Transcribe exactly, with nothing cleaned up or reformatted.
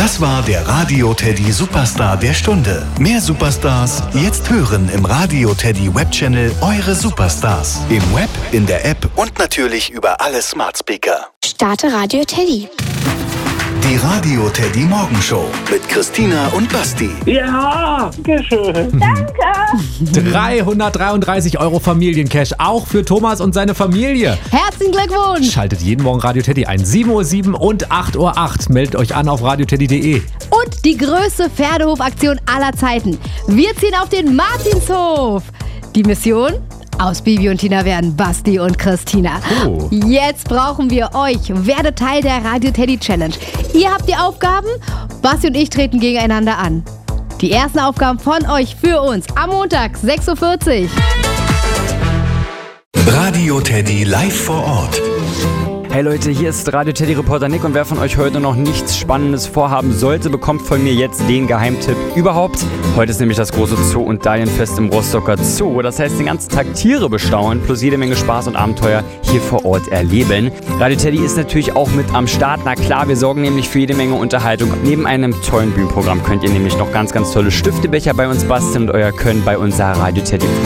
Das war der Radio Teddy Superstar der Stunde. Mehr Superstars jetzt hören im Radio Teddy Webchannel Eure Superstars. Im Web, in der App und natürlich über alle Smart Speaker. Starte Radio Teddy. Die Radio Teddy Morgenshow mit Christina und Basti. Ja, schön. Danke. dreihundertdreiunddreißig Euro Familiencash, auch für Thomas und seine Familie. Herzlichen Glückwunsch. Schaltet jeden Morgen Radio Teddy ein. sieben Uhr sieben und acht Uhr acht. Meldet euch an auf radioteddy punkt de. Und die größte Pferdehofaktion aller Zeiten. Wir ziehen auf den Martinshof. Die Mission? Aus Bibi und Tina werden Basti und Christina. Oh. Jetzt brauchen wir euch. Werdet Teil der Radio Teddy Challenge. Ihr habt die Aufgaben, Basti und ich treten gegeneinander an. Die ersten Aufgaben von euch für uns am Montag, sechs Uhr vierzig. Radio Teddy live vor Ort. Hey Leute, hier ist Radio Teddy Reporter Nick und wer von euch heute noch nichts Spannendes vorhaben sollte, bekommt von mir jetzt den Geheimtipp überhaupt. Heute ist nämlich das große Zoo- und Dahlienfest im Rostocker Zoo. Das heißt, den ganzen Tag Tiere bestaunen plus jede Menge Spaß und Abenteuer hier vor Ort erleben. Radio Teddy ist natürlich auch mit am Start. Na klar, wir sorgen nämlich für jede Menge Unterhaltung. Neben einem tollen Bühnenprogramm könnt ihr nämlich noch ganz, ganz tolle Stiftebecher bei uns basteln und euer Können bei unserer Radio Teddy